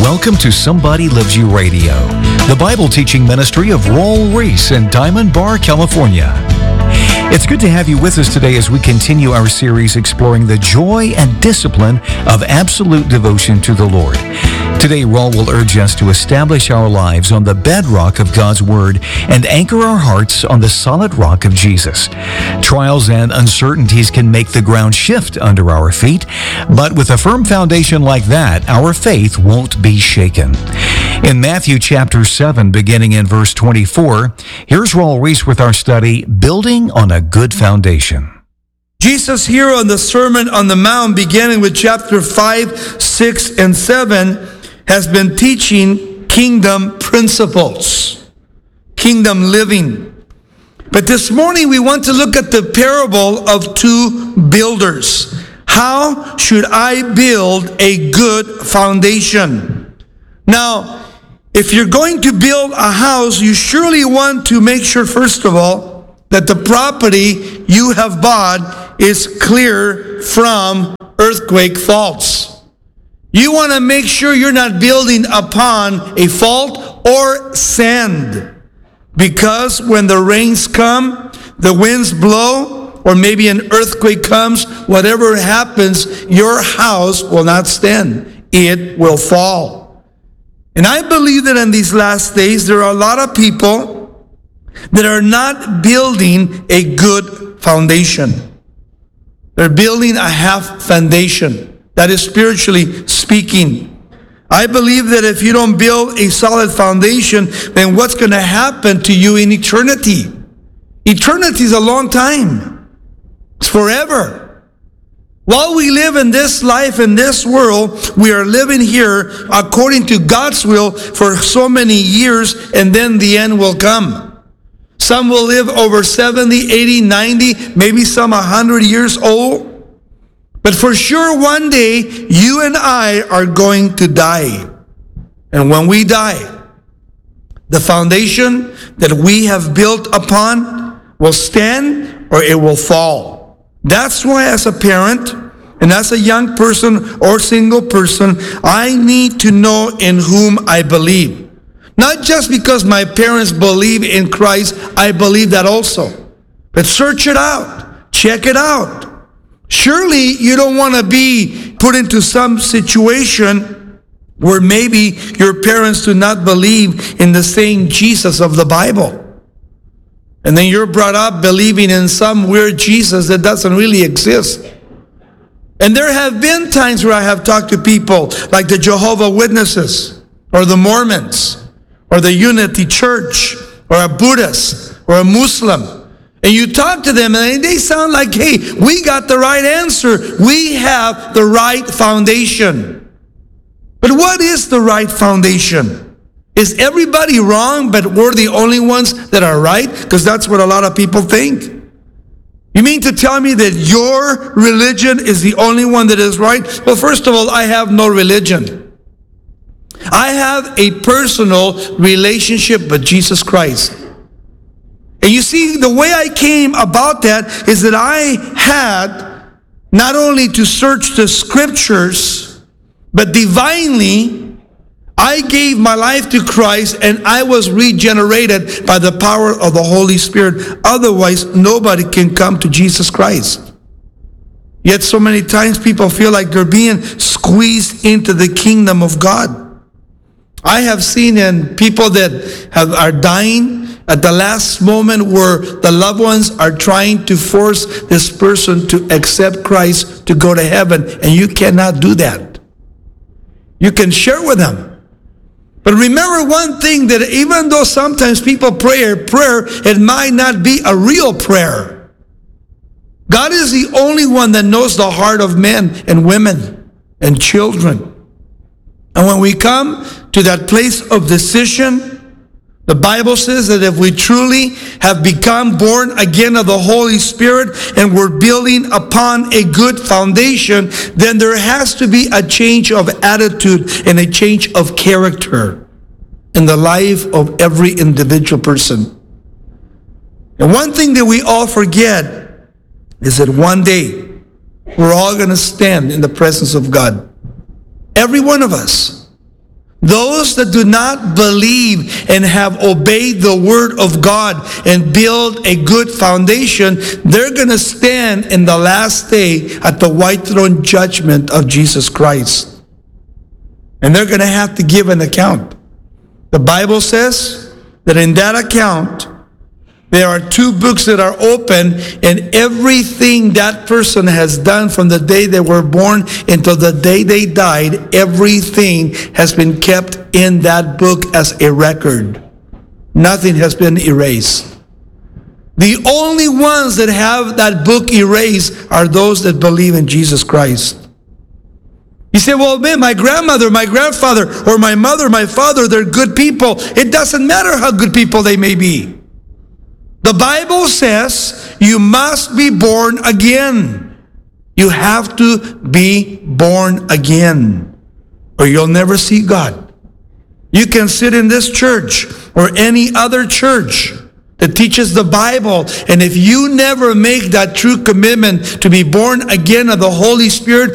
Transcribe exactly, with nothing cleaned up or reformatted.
Welcome to Somebody Loves You Radio, the Bible teaching ministry of Raul Ries in Diamond Bar, California. It's good to have you with us today as we continue our series exploring the joy and discipline of absolute devotion to the Lord. Today, Raul will urge us to establish our lives on the bedrock of God's Word and anchor our hearts on the solid rock of Jesus. Trials and uncertainties can make the ground shift under our feet, but with a firm foundation like that, our faith won't be shaken. In Matthew chapter seven, beginning in verse twenty-four, here's Raul Ries with our study, Building on a Good Foundation. Jesus here on the Sermon on the Mount, beginning with chapter five, six, and seven, has been teaching kingdom principles, kingdom living. But this morning we want to look at the parable of two builders. How should I build a good foundation? Now, if you're going to build a house, you surely want to make sure, first of all, that the property you have bought is clear from earthquake faults. You want to make sure you're not building upon a fault or sand. Because when the rains come, the winds blow, or maybe an earthquake comes, whatever happens, your house will not stand. It will fall. And I believe that in these last days, there are a lot of people that are not building a good foundation. They're building a half foundation. That is spiritually speaking. I believe that if you don't build a solid foundation, then what's going to happen to you in eternity? Eternity is a long time. It's forever. While we live in this life, in this world, we are living here according to God's will for so many years, and then the end will come. Some will live over seventy, eighty, ninety, maybe some one hundred years old. But for sure, one day, you and I are going to die. And when we die, the foundation that we have built upon will stand or it will fall. That's why as a parent, and as a young person or single person, I need to know in whom I believe. Not just because my parents believe in Christ, I believe that also. But search it out. Check it out. Surely you don't want to be put into some situation where maybe your parents do not believe in the same Jesus of the Bible. And then you're brought up believing in some weird Jesus that doesn't really exist. And there have been times where I have talked to people like the Jehovah's Witnesses or the Mormons or the Unity Church or a Buddhist or a Muslim. And you talk to them and they sound like, hey, we got the right answer. We have the right foundation. But what is the right foundation? Is everybody wrong, but we're the only ones that are right? Because that's what a lot of people think. You mean to tell me that your religion is the only one that is right? Well, first of all, I have no religion. I have a personal relationship with Jesus Christ. And you see, the way I came about that is that I had not only to search the scriptures, but divinely, I gave my life to Christ and I was regenerated by the power of the Holy Spirit. Otherwise, nobody can come to Jesus Christ. Yet so many times people feel like they're being squeezed into the kingdom of God. I have seen in people that have, are dying at the last moment where the loved ones are trying to force this person to accept Christ to go to heaven, and you cannot do that. You can share with them. But remember one thing, that even though sometimes people pray a prayer, it might not be a real prayer. God is the only one that knows the heart of men and women and children. And when we come to that place of decision, the Bible says that if we truly have become born again of the Holy Spirit and we're building upon a good foundation, then there has to be a change of attitude and a change of character in the life of every individual person. And one thing that we all forget is that one day we're all going to stand in the presence of God. Every one of us. Those that do not believe and have obeyed the word of God and build a good foundation, they're going to stand in the last day at the white throne judgment of Jesus Christ. And they're going to have to give an account. The Bible says that in that account, there are two books that are open, and everything that person has done from the day they were born until the day they died, everything has been kept in that book as a record. Nothing has been erased. The only ones that have that book erased are those that believe in Jesus Christ. You say, well, man, my grandmother, my grandfather, or my mother, my father, they're good people. It doesn't matter how good people they may be. The Bible says you must be born again. You have to be born again, or you'll never see God. You can sit in this church or any other church that teaches the Bible, and if you never make that true commitment to be born again of the Holy Spirit